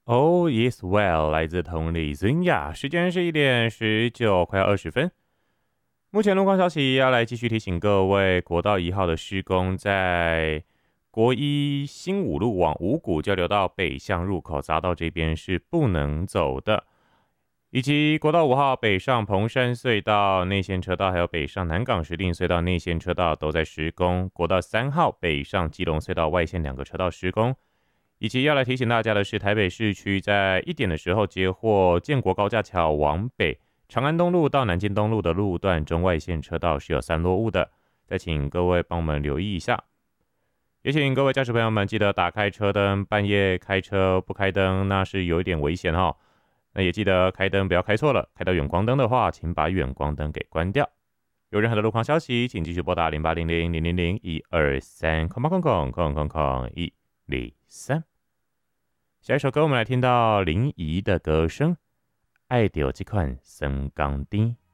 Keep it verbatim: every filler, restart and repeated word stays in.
Oh yes, well，来自同里孙雅，时间是一点十九，快要二十分。目前路况消息要来继续提醒各位，国道一号的施工在国一新五路往五股交流道北向入口匝道这边是不能走的，以及国道五号北上蓬山隧道内线车道，还有北上南港石碇隧道内线车道都在施工。国道三号北上基隆隧道外线两个车道施工。以及要来提醒大家的是，台北市区在一点的时候接获建国高架桥往北长安东路到南京东路的路段中外线车道是有三落雾的，再请各位帮我们留意一下。也请各位驾驶朋友们记得打开车灯，半夜开车不开灯那是有一点危险哈。那也记得开灯不要开错了，开到远光灯的话，请把远光灯给关掉。有任何的路况消息，请继续拨打零八零零零零零一二三空空空空空空一零三。下一首歌，我们来听到林怡的歌声，爱着这款酸甘甜。